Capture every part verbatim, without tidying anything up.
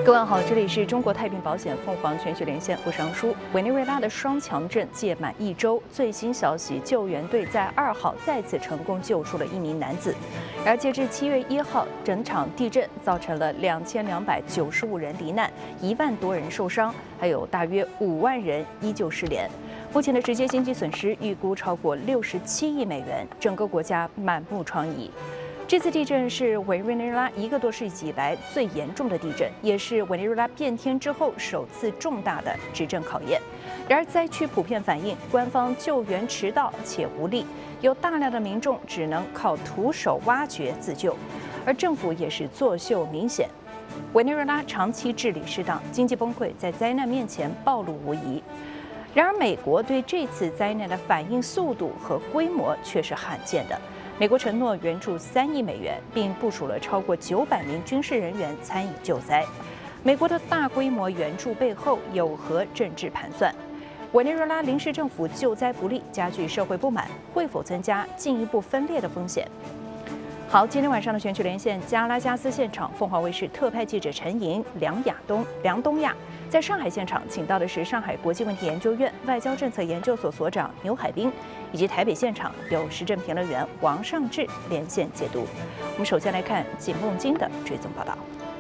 各位好，这里是中国太平保险凤凰全球连线，我是杨舒。委内瑞拉的双强震届满一周，最新消息，救援队在二号再次成功救出了一名男子。而截至七月一号，整场地震造成了两千两百九十五人罹难，一万多人受伤，还有大约五万人依旧失联。目前的直接经济损失预估超过六十七亿美元，整个国家满目疮痍。 这次地震是委内瑞拉一个多世纪以来最严重的地震，也是委内瑞拉变天之后首次重大的执政考验。然而，灾区普遍反映官方救援迟到且无力，有大量的民众只能靠徒手挖掘自救，而政府也是作秀明显。委内瑞拉长期治理失当，经济崩溃在灾难面前暴露无遗。 然而，美国对这次灾难的反应速度和规模却是罕见的。美国承诺援助三亿美元，并部署了超过九百名军事人员参与救灾。美国的大规模援助背后有何政治盘算？委内瑞拉临时政府救灾不力，加剧社会不满，会否增加进一步分裂的风险？ 好，今天晚上的全球连线，加拉加斯现场，凤凰卫视特派记者陈莹、梁亚东、梁东亚，在上海现场请到的是上海国际问题研究院外交政策研究所所长牛海滨，以及台北现场有时政评论员王尚志连线解读。我们首先来看景梦金的追踪报道。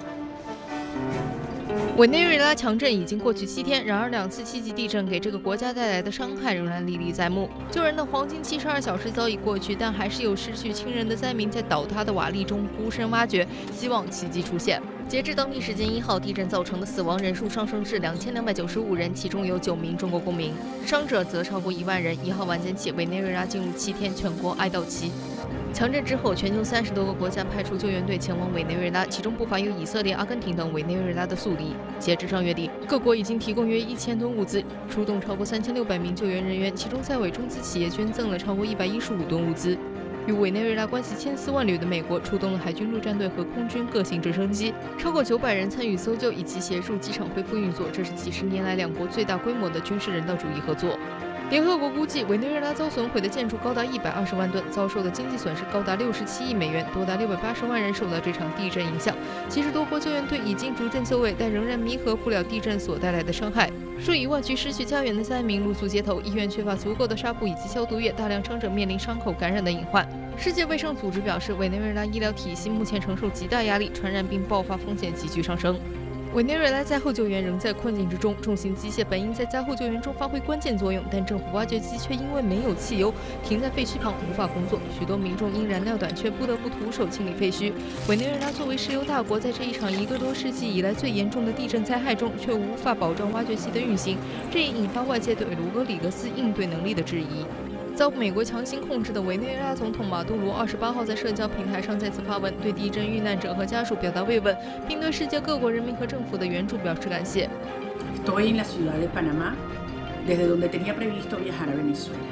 委内瑞拉强震已经过去七天，然而两次七级地震给这个国家带来的伤害仍然历历在目。救人的黄金七十二小时早已过去，但还是有失去亲人的灾民在倒塌的瓦砾中孤身挖掘，希望奇迹出现。截至当地时间一号，地震造成的死亡人数上升至两千两百九十五人，其中有九名中国公民，伤者则超过一万人。一号晚间起，委内瑞拉进入七天全国哀悼期。 强震之后，全球三十多个国家派出救援队前往委内瑞拉，其中不乏有以色列、阿根廷等委内瑞拉的宿敌。截至上月底，各国已经提供约一千吨物资，出动超过三千六百名救援人员，其中在委中资企业捐赠了超过一百一十五吨物资。与委内瑞拉关系千丝万缕的美国，出动了海军陆战队和空军各型直升机，超过九百人参与搜救以及协助机场恢复运作。这是几十年来两国最大规模的军事人道主义合作。 联合国估计，委内瑞拉遭损毁的建筑高达一百二十万吨，遭受的经济损失高达六十七亿美元，多达六百八十万人受到这场地震影响。其实多国救援队已经逐渐就位，但仍然弥合不了地震所带来的伤害。数以万计失去家园的灾民露宿街头，医院缺乏足够的纱布以及消毒液，大量伤者面临伤口感染的隐患。世界卫生组织表示，委内瑞拉医疗体系目前承受极大压力，传染病爆发风险急剧上升。 委内瑞拉灾后救援仍在困境之中，重型机械本应在灾后救援中发挥关键作用，但政府挖掘机却因为没有汽油，停在废墟旁无法工作。许多民众因燃料短缺，不得不徒手清理废墟。委内瑞拉作为石油大国，在这一场一个多世纪以来最严重的地震灾害中，却无法保证挖掘机的运行，这也引发外界对罗德里格斯应对能力的质疑。 遭美国强行控制的委内瑞拉总统马杜罗二十八号在社交平台上再次发文，对地震遇难者和家属表达慰问，并对世界各国人民和政府的援助表示感谢。 Estoy en la ciudad de Panamá, desde donde tenía previsto viajar a Venezuela.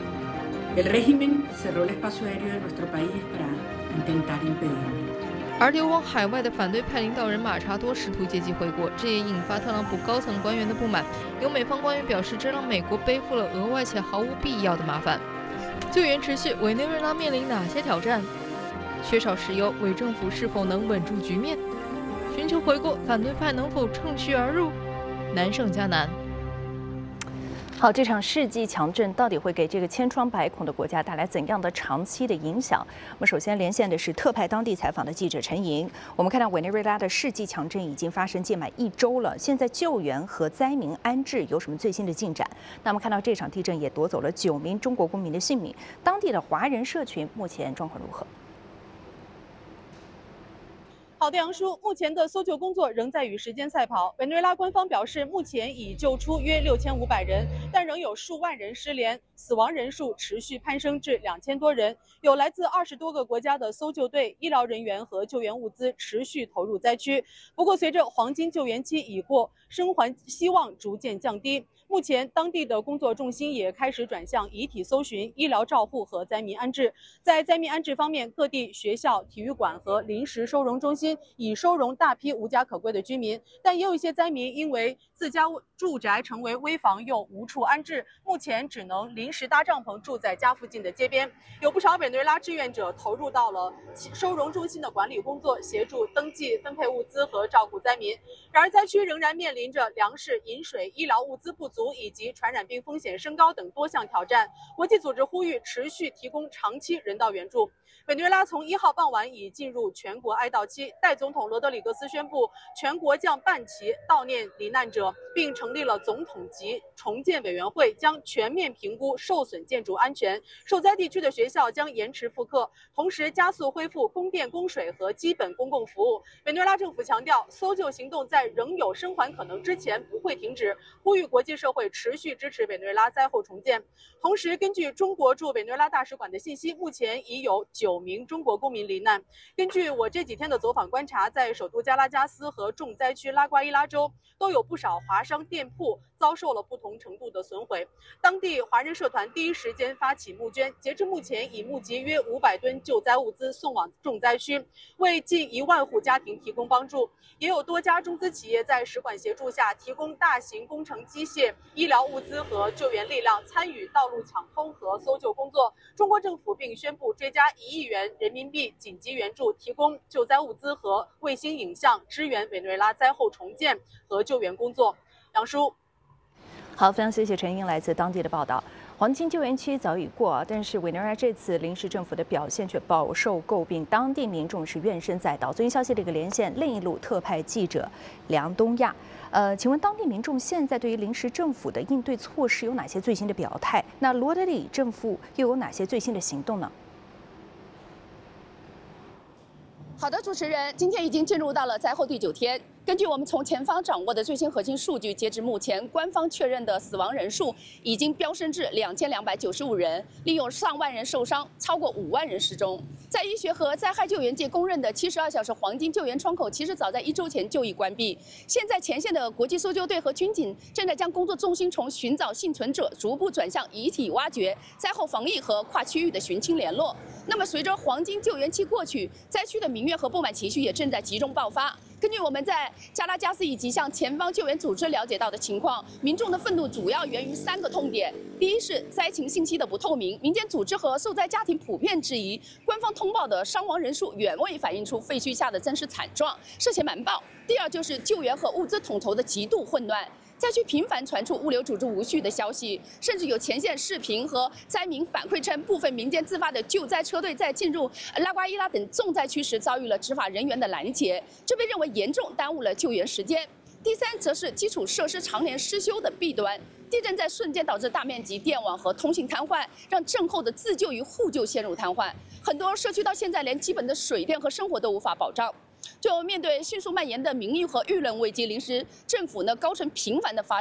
El régimen cerró el espacio aéreo de nuestro país para intentar impedirme. 而流亡海外的反对派领导人马查多试图借机回国，这也引发特朗普高层官员的不满。有美方官员表示，这让美国背负了额外且毫无必要的麻烦。救援持续，委内瑞拉面临哪些挑战？缺少石油，委政府是否能稳住局面？寻求回国，反对派能否乘虚而入？难上加难。 好，这场世纪强震到底会给这个千疮百孔的国家带来怎样的长期的影响？我们首先连线的是特派当地采访的记者陈莹。我们看到委内瑞拉的世纪强震已经发生届满一周了，现在救援和灾民安置有什么最新的进展？那么看到这场地震也夺走了九名中国公民的性命，当地的华人社群目前状况如何？ 好的，杨叔，目前的搜救工作仍在与时间赛跑。委内瑞拉官方表示，目前已救出约六千五百人，但仍有数万人失联，死亡人数持续攀升至两千多人。有来自二十多个国家的搜救队、医疗人员和救援物资持续投入灾区。不过，随着黄金救援期已过，生还希望逐渐降低。 目前，当地的工作重心也开始转向遗体搜寻、医疗照护和灾民安置。在灾民安置方面，各地学校、体育馆和临时收容中心已收容大批无家可归的居民，但也有一些灾民因为自家住宅成为危房，又无处安置，目前只能临时搭帐篷住在家附近的街边。有不少委内瑞拉志愿者投入到了收容中心的管理工作，协助登记、分配物资和照顾灾民。然而，灾区仍然面临着粮食、饮水、医疗物资不足以及传染病风险升高等多项挑战。国际组织呼吁持续提供长期人道援助。委内瑞拉从一号傍晚已进入全国哀悼期，代总统罗德里格斯宣布，全国将办旗悼念罹难者，并成立了总统级重建委员会，将全面评估受损建筑安全。受灾地区的学校将延迟复课，同时加速恢复供电、供水和基本公共服务。委内瑞拉政府强调，搜救行动在仍有生还可能之前不会停止，呼吁国际社会持续支持委内瑞拉灾后重建。同时，根据中国驻委内瑞拉大使馆的信息，目前已有九名中国公民罹难。根据我这几天的走访观察，在首都加拉加斯和重灾区拉瓜伊拉州，都有不少华商店铺遭受了不同程度的损毁。当地华人社团第一时间发起募捐，截至目前已募集约五百吨救灾物资送往重灾区，为近一万户家庭提供帮助。也有多家中资企业在使馆协助下，提供大型工程机械、医疗物资和救援力量，参与道路抢通和搜救工作。中国政府并宣布追加一亿元人民币紧急援助，提供救灾物资和卫星影像，支援委内瑞拉灾后重建和救援工作。杨叔， 好，非常谢谢陈英来自当地的报道。黄金救援期早已过，但是委内瑞拉这次临时政府的表现却饱受诟病，当地民众是怨声载道。最新消息的一个连线，另一路特派记者梁东亚。呃，请问当地民众现在对于临时政府的应对措施有哪些最新的表态？那罗德里政府又有哪些最新的行动呢？ 好的，主持人，今天已经进入到了灾后第九天。根据我们从前方掌握的最新核心数据，截至目前，官方确认的死亡人数已经飙升至两千两百九十五人，另有上万人受伤，超过五万人失踪。在医学和灾害救援界公认的七十二小时黄金救援窗口，其实早在一周前就已关闭。现在前线的国际搜救队和军警正在将工作重心从寻找幸存者逐步转向遗体挖掘、灾后防疫和跨区域的寻亲联络。那么，随着黄金救援期过去，灾区的民怨和不满情绪也正在集中爆发。根据我们在加拉加斯以及向前方救援组织了解到的情况，民众的愤怒主要源于三个痛点：第一是灾情信息的不透明，民间组织和受灾家庭普遍质疑官方通报的伤亡人数远未反映出废墟下的真实惨状，涉嫌瞒报；第二就是救援和物资统筹的极度混乱。灾区频繁传出物流组织无序的消息，甚至有前线视频和灾民反馈称，部分民间自发的救灾车队在进入拉瓜伊拉等重灾区时遭遇了执法人员的拦截，这被认为严重耽误了救援时间。第三，则是基础设施常年失修的弊端。地震在瞬间导致大面积电网和通信瘫痪，让震后的自救与互救陷入瘫痪。很多社区到现在连基本的水电和生活都无法保障。就面对迅速蔓延的民意和舆论危机，临时政府呢高层频繁的发